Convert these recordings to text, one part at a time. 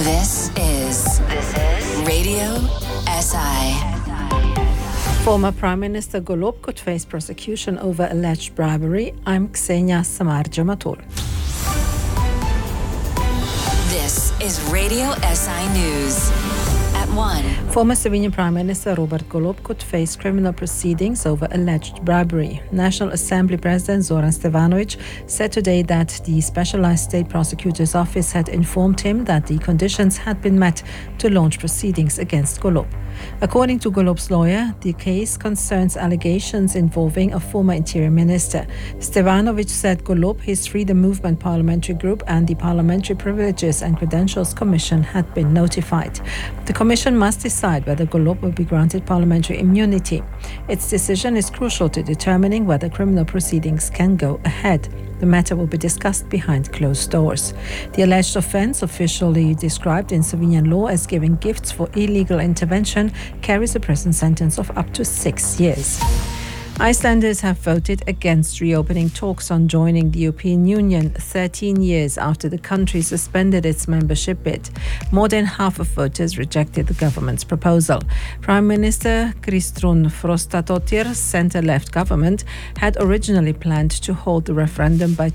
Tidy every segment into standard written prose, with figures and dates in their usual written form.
This is Radio SI. Former Prime Minister Golob could face prosecution over alleged bribery. I'm Ksenia Samar-Jamatul. This is Radio SI News. At 1. Former Slovenian Prime Minister Robert Golob could face criminal proceedings over alleged bribery. National Assembly President Zoran Stevanović said today that the Specialized State Prosecutor's Office had informed him that the conditions had been met to launch proceedings against Golob. According to Golob's lawyer, the case concerns allegations involving a former interior minister. Stevanović said Golob, his Freedom Movement parliamentary group and the Parliamentary Privileges and Credentials Commission had been notified. The commission must decide whether Golob will be granted parliamentary immunity. Its decision is crucial to determining whether criminal proceedings can go ahead. The matter will be discussed behind closed doors. The alleged offence, officially described in Slovenian law as giving gifts for illegal intervention, carries a prison sentence of up to 6 years. Icelanders have voted against reopening talks on joining the European Union 13 years after the country suspended its membership bid. More than half of voters rejected the government's proposal. Prime Minister Kristrún Frostadóttir's centre-left government had originally planned to hold the referendum by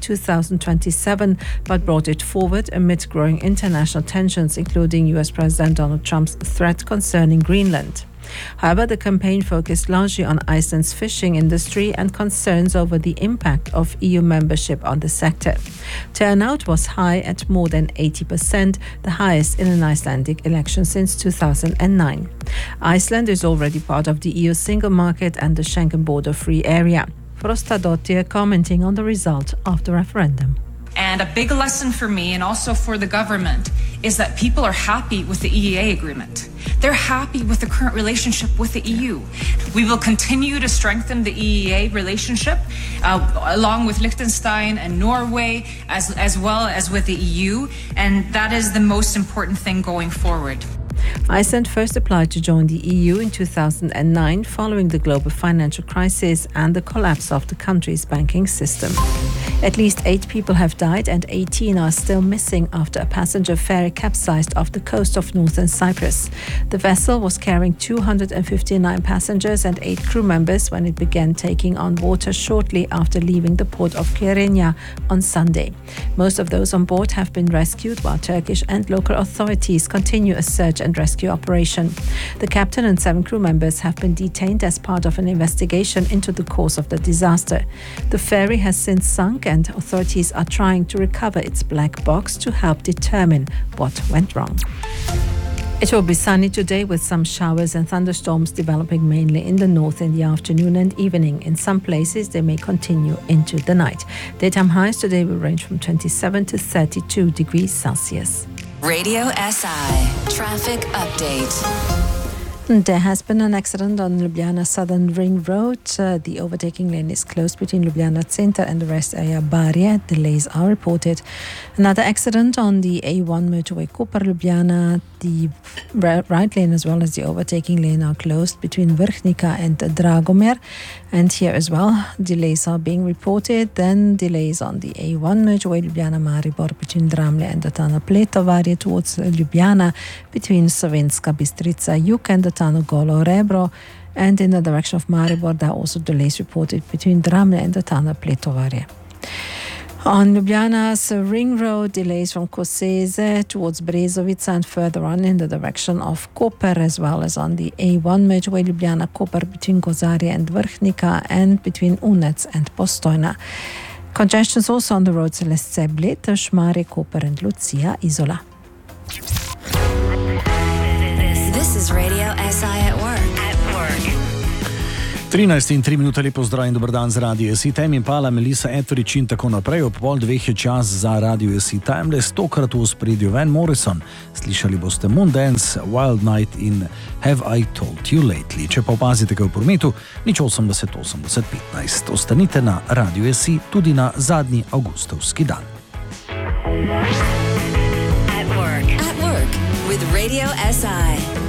2027, but brought it forward amid growing international tensions, including US President Donald Trump's threat concerning Greenland. However, the campaign focused largely on Iceland's fishing industry and concerns over the impact of EU membership on the sector. Turnout was high at more than 80%, the highest in an Icelandic election since 2009. Iceland is already part of the EU single market and the Schengen border-free area. Frostadóttir commenting on the result of the referendum. And a big lesson for me and also for the government is that people are happy with the EEA agreement. They're happy with the current relationship with the EU. We will continue to strengthen the EEA relationship along with Liechtenstein and Norway as well as with the EU, and that is the most important thing going forward. Iceland first applied to join the EU in 2009 following the global financial crisis and the collapse of the country's banking system. At least 8 people have died and 18 are still missing after a passenger ferry capsized off the coast of northern Cyprus. The vessel was carrying 259 passengers and 8 crew members when it began taking on water shortly after leaving the port of Kyrenia on Sunday. Most of those on board have been rescued while Turkish and local authorities continue a search and rescue operation. The captain and 7 crew members have been detained as part of an investigation into the cause of the disaster. The ferry has since sunk and authorities are trying to recover its black box to help determine what went wrong. It will be sunny today with some showers and thunderstorms developing mainly in the north in the afternoon and evening. In some places, they may continue into the night. Daytime highs today will range from 27 to 32 degrees Celsius. Radio SI Traffic Update. There has been an accident on Ljubljana Southern Ring Road. The overtaking lane is closed between Ljubljana Center and the rest area Barje. Delays are reported. Another accident on the A1 motorway Koper-Ljubljana. The right lane as well as the overtaking lane are closed between Vrhnika and Dragomir. And here as well, delays are being reported. Then delays on the A1 motorway Ljubljana-Maribor between Dramlje and the tunnel Pletovarje towards Ljubljana, between Savinska Bistrica Jug and the tunnel Golo Rebro. And in the direction of Maribor, there are also delays reported between Dramlje and the tunnel Pletovarje. On Ljubljana's Ring Road, delays from Koseze towards Brezovica and further on in the direction of Koper, as well as on the A1 motorway Ljubljana-Koper between Kozarje and Vrhnika and between Unec and Postojna. Congestions also on the roads Lesce Bled, Šmarje, Koper and Lucia Izola. This is Radio SI at work. 13:03 lepo zdrav in dober dan z Radio SI. Tem Impala, Melissa Etheridge in tako naprej. Ob 1:30 je čas za Radio SI Timeless, tokrat v ospredju Van Morrison. Slišali boste Moondance, Wild Night in Have I Told You Lately. Če pa opazite kaj v prometu, nič 80-80-15. Ostanite na Radio SI tudi na zadnji avgustovski dan. At work with Radio SI.